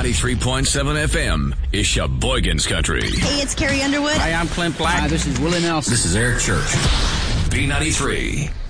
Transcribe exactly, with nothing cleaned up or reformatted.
ninety-three point seven F M is Sheboygan's Country. Hey, it's Carrie Underwood. Hi, I'm Clint Black. Hi, this is Willie Nelson. This is Eric Church. B ninety-three.